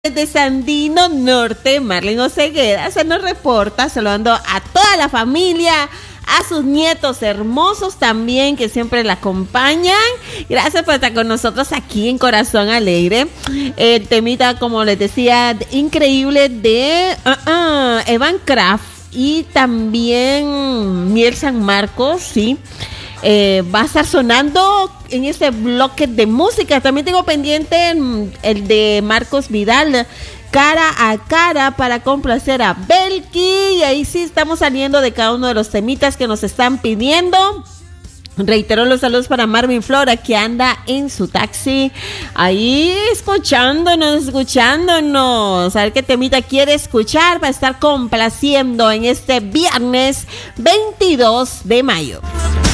Desde Sandino Norte, Marlene Oseguera se nos reporta saludando a toda la familia, a sus nietos hermosos también que siempre la acompañan. Gracias por estar con nosotros aquí en Corazón Alegre. El temita, como les decía, increíble de Evan Kraft y también Miel San Marcos, sí. Va a estar sonando en este bloque de música. También tengo pendiente el de Marcos Vidal, Cara a Cara, para complacer a Belki. Y ahí sí estamos saliendo de cada uno de los temitas que nos están pidiendo. Reitero los saludos para Marvin Flora, que anda en su taxi ahí escuchándonos, a ver qué temita quiere escuchar para estar complaciendo en este viernes 22 de mayo.